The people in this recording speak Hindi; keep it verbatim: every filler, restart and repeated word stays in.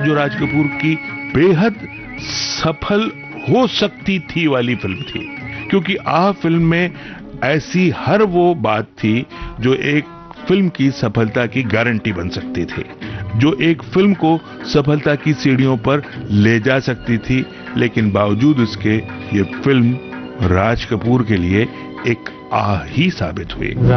जो राज कपूर की बेहद सफल हो सकती थी वाली फिल्म थी, क्योंकि आ फिल्म में ऐसी हर वो बात थी जो एक फिल्म की सफलता की गारंटी बन सकती थी, जो एक फिल्म को सफलता की सीढ़ियों पर ले जा सकती थी। लेकिन बावजूद इसके ये फिल्म राज कपूर के लिए एक आ ही साबित हुई।